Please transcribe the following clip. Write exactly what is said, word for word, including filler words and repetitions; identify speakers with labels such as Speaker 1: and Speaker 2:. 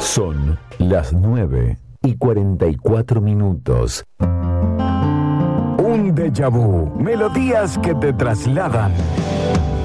Speaker 1: Son las nueve y cuarenta y cuatro minutos. Un déjà vu. Melodías que te trasladan